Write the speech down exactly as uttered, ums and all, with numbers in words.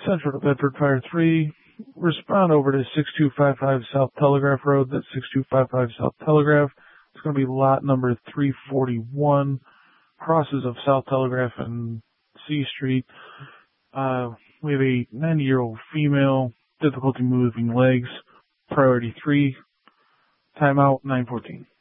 Central to Bedford Fire three. Respond over to six two five five South Telegraph Road. That's six two five five South Telegraph. It's going to be lot number three forty-one. Crosses of South Telegraph and C Street. Uh, we have a ninety-year-old female, difficulty moving legs, priority three, timeout nine fourteen.